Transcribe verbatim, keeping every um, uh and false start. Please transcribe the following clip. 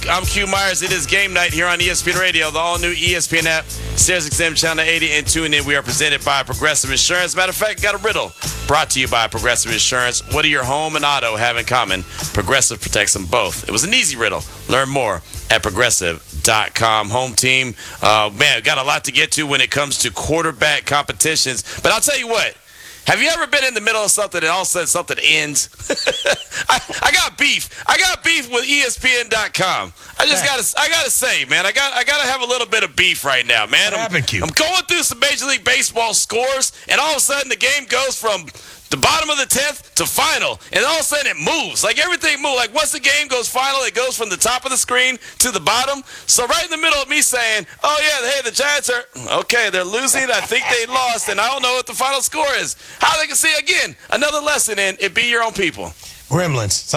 I'm Q Myers. It is game night here on E S P N Radio, the all-new E S P N app, Sirius X M Channel eighty, and tune in. We are presented by Progressive Insurance. Matter of fact, got a riddle brought to you by Progressive Insurance. What do your home and auto have in common? Progressive protects them both. It was an easy riddle. Learn more at progressive dot com. Home team, uh, man, got a lot to get to when it comes to quarterback competitions. But I'll tell you what. Have you ever been in the middle of something and all of a sudden something ends? I, I got beef. I got beef with E S P N dot com. I just gotta, I gotta say, man, I got, I gotta have a little bit of beef right now, man. What happened, Q? I'm going through some Major League Baseball scores, and all of a sudden the game goes from the bottom of the tenth to final, and all of a sudden it moves. Like everything moves. Like once the game goes final, it goes from the top of the screen to the bottom. So right in the middle of me saying, oh yeah, hey, the Giants are, okay, they're losing. I think they lost, and I don't know what the final score is. How they can see, again, another lesson in it, be your own people. Gremlins.